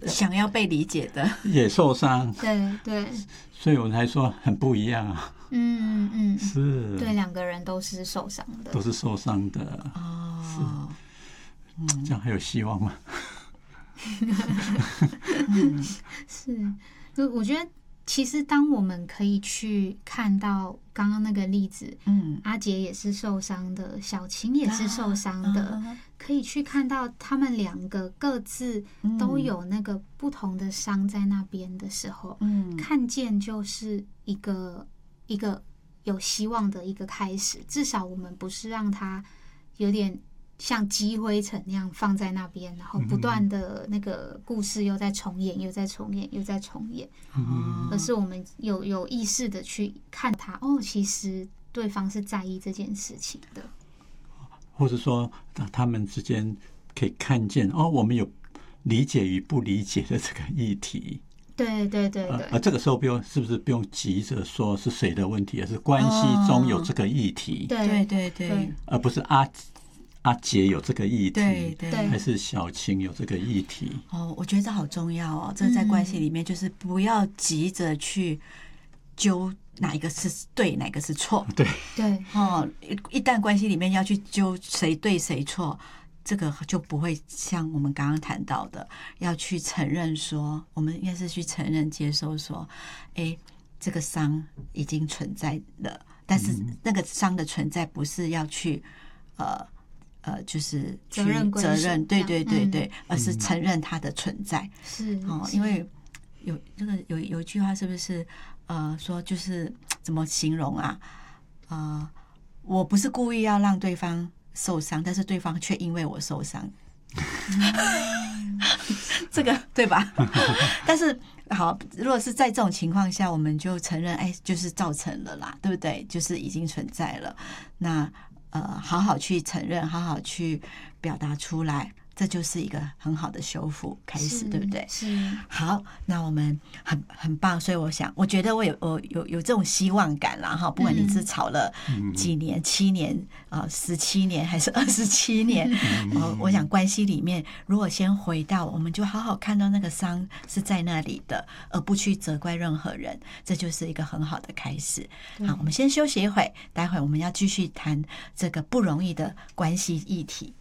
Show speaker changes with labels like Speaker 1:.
Speaker 1: 想要被理解的
Speaker 2: 也受伤，
Speaker 3: 对对，
Speaker 2: 所以我才说很不一样啊。是，
Speaker 3: 对，两个人都是受伤的，
Speaker 2: 都是受伤的。
Speaker 1: 哦，
Speaker 2: 是，这样还有希望吗？
Speaker 3: 是，就我觉得其实当我们可以去看到刚刚那个例子，阿杰也是受伤的，小晴也是受伤的，可以去看到他们两个各自都有那个不同的伤在那边的时候，看见就是一个有希望的一个开始。至少我们不是让他有点像积灰尘那样放在那边，然后不断的那个故事又在重演，又在重演，又在重演，而是我们有意识的去看他，其实对方是在意这件事情的，
Speaker 2: 或者说他们之间可以看见我们有理解与不理解的这个议题。
Speaker 3: 对对对对，
Speaker 2: 这个时候是不是不用急着说是谁的问题，而是关系中有这个议题，
Speaker 1: 对对对，
Speaker 2: 而不是阿杰有这个议题，
Speaker 1: 对对，
Speaker 2: 还是小晴有这个议题。
Speaker 1: 我觉得这好重要哦。这在关系里面就是不要急着去揪哪一个是对，哪个是错。
Speaker 2: 对
Speaker 3: 对，
Speaker 1: 一旦关系里面要去揪谁对谁错，这个就不会像我们刚刚谈到的，要去承认说，我们应该是去承认、接受说，这个伤已经存在了，但是那个伤的存在不是要去就是去责任，对对对对，而是承认它的存在。
Speaker 3: 是
Speaker 1: 因为有一句话是不是说就是怎么形容啊？我不是故意要让对方受伤，但是对方却因为我受伤，这个对吧？但是好，如果是在这种情况下，我们就承认，就是造成了啦，对不对？就是已经存在了。那好好去承认，好好去表达出来，这就是一个很好的修复开始，对不对？
Speaker 3: 是。
Speaker 1: 好，那我们很棒，所以我觉得我有这种希望感啦哈。不管你是吵了几年，7年17年还是27年，我想关系里面，如果先回到，我们就好好看到那个伤是在那里的，而不去责怪任何人，这就是一个很好的开始。好，我们先休息一会，待会我们要继续谈这个不容易的关系议题。